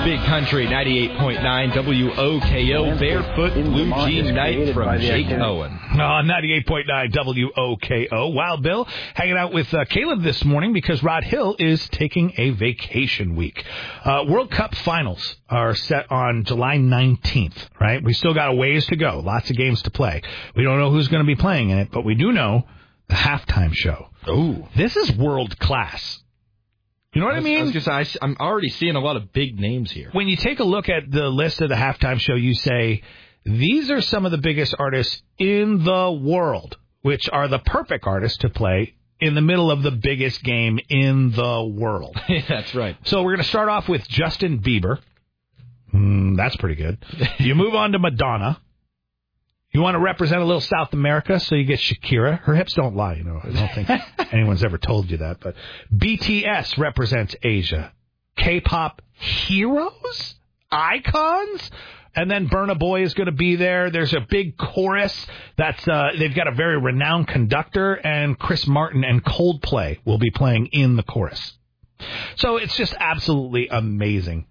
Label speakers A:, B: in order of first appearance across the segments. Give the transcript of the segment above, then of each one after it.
A: Big Country 98.9 WOKO. Barefoot Blue Jean Night from Jake Owen.
B: 98.9 WOKO. Wild Bill hanging out with Caleb this morning because Rod Hill is taking a vacation week. World Cup finals are set on July 19th, right? We still got a ways to go. Lots of games to play. We don't know who's going to be playing in it, but we do know the halftime show.
A: Oh,
B: this is world class. You know what I mean?
A: I'm already seeing a lot of big names here.
B: When you take a look at the list of the halftime show, you say, these are some of the biggest artists in the world, which are the perfect artists to play in the middle of the biggest game in the world.
A: That's right.
B: So we're going to start off with Justin Bieber. That's pretty good. You move on to Madonna. You want to represent a little South America, so you get Shakira. Her hips don't lie, you know. I don't think anyone's ever told you that. But BTS represents Asia. K-pop heroes? Icons? And then Burna Boy is going to be there. There's a big chorus. They've got a very renowned conductor, and Chris Martin and Coldplay will be playing in the chorus. So it's just absolutely amazing.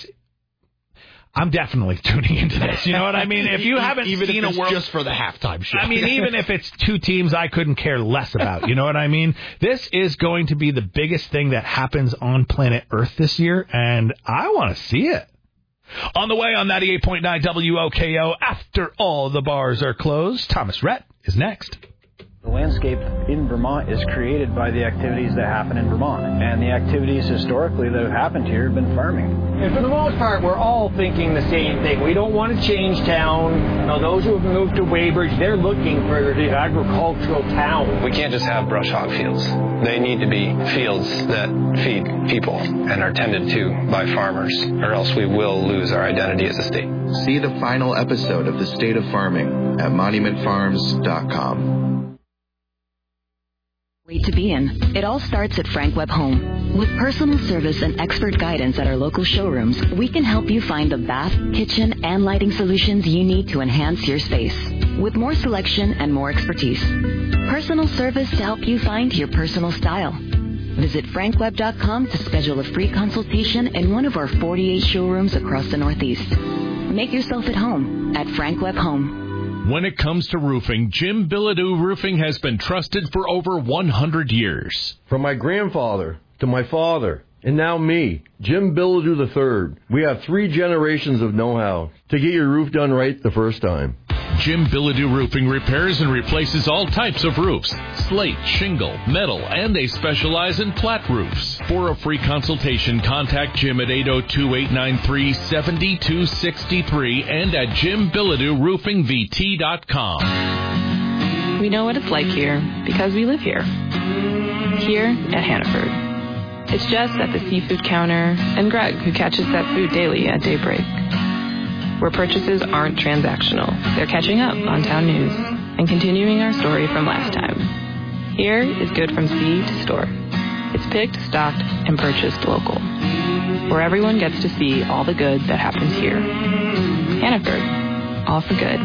B: I'm definitely tuning into this. You know what I mean? If you haven't seen a world,
A: just for the halftime show.
B: I mean, even if it's two teams I couldn't care less about. You know what I mean? This is going to be the biggest thing that happens on planet Earth this year, and I want to see it. On the way on 98.9 WOKO, after all the bars are closed, Thomas Rhett is next.
C: The landscape in Vermont is created by the activities that happen in Vermont. And the activities historically that have happened here have been farming.
D: And for the most part, we're all thinking the same thing. We don't want to change town. You know, those who have moved to Weybridge, they're looking for the agricultural town.
E: We can't just have brush hog fields. They need to be fields that feed people and are tended to by farmers, or else we will lose our identity as a state.
F: See the final episode of The State of Farming at monumentfarms.com.
G: To be in. It all starts at Frank Webb Home. With personal service and expert guidance at our local showrooms, we can help you find the bath, kitchen, and lighting solutions you need to enhance your space. With more selection and more expertise. Personal service to help you find your personal style. Visit frankwebb.com to schedule a free consultation in one of our 48 showrooms across the Northeast. Make yourself at home at Frank Webb Home.
H: When it comes to roofing, Jim Bilodeau Roofing has been trusted for over 100 years.
I: From my grandfather to my father, and now me, Jim Bilodeau III, we have 3 generations of know-how to get your roof done right the first time.
H: Jim Bilodeau Roofing repairs and replaces all types of roofs, slate, shingle, metal, and they specialize in flat roofs. For a free consultation, contact Jim at 802-893-7263 and at JimBilodeauRoofingVT.com.
J: We know what it's like here because we live here. Here at Hannaford. It's Jess at the seafood counter and Greg who catches that food daily at daybreak. Where purchases aren't transactional. They're catching up on town news and continuing our story from last time. Here is good from sea to store. It's picked, stocked, and purchased local. Where everyone gets to see all the good that happens here. Hannaford. All for good.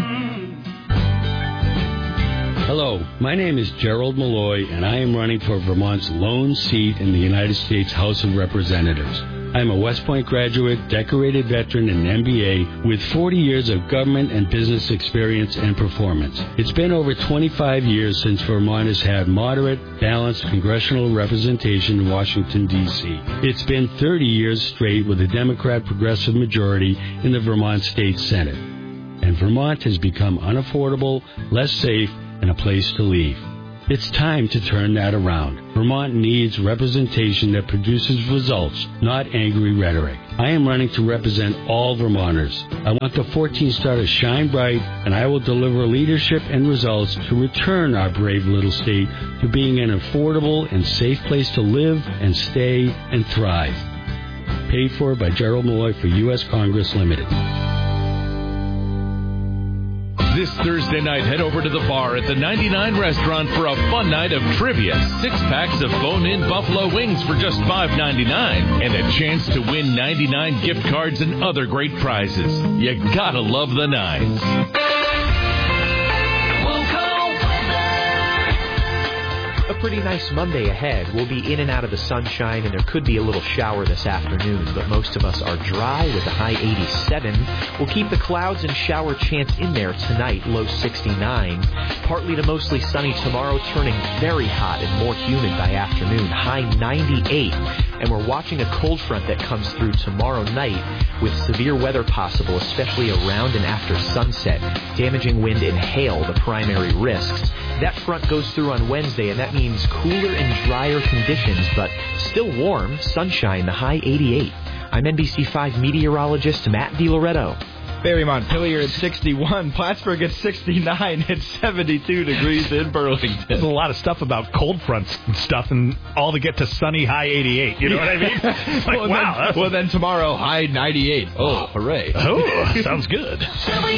K: Hello, my name is Gerald Malloy, and I am running for Vermont's lone seat in the United States House of Representatives. I'm a West Point graduate, decorated veteran, and MBA with 40 years of government and business experience and performance. It's been over 25 years since Vermont has had moderate, balanced congressional representation in Washington, D.C. It's been 30 years straight with a Democrat progressive majority in the Vermont State Senate. And Vermont has become unaffordable, less safe, and a place to leave. It's time to turn that around. Vermont needs representation that produces results, not angry rhetoric. I am running to represent all Vermonters. I want the 14 star to shine bright, and I will deliver leadership and results to return our brave little state to being an affordable and safe place to live and stay and thrive. Paid for by Gerald Malloy for U.S. Congress Limited.
H: This Thursday night, head over to the bar at the 99 Restaurant for a fun night of trivia. 6 packs of bone-in buffalo wings for just $5.99. And a chance to win 99 gift cards and other great prizes. You gotta love the nines.
B: A
L: a pretty nice Monday ahead. We'll be in and out of the sunshine, and there could be a little shower this afternoon, but most of us are dry with a high 87. We'll keep the clouds and shower chance in there tonight, low 69. Partly to mostly sunny tomorrow, turning very hot and more humid by afternoon, high 98. And we're watching a cold front that comes through tomorrow night with severe weather possible, especially around and after sunset. Damaging wind and hail, the primary risks. That front goes through on Wednesday, and that means cooler and drier conditions, but still warm, sunshine, the high 88. I'm NBC5 meteorologist Matt DiLoretto.
A: Barry Montpelier at 61. Plattsburgh at 69. It's 72 degrees in Burlington.
B: There's a lot of stuff about cold fronts and stuff, and all to get to sunny high 88. You know what I mean? It's like,
A: well, then tomorrow, high 98. Oh, hooray.
B: Oh, sounds good.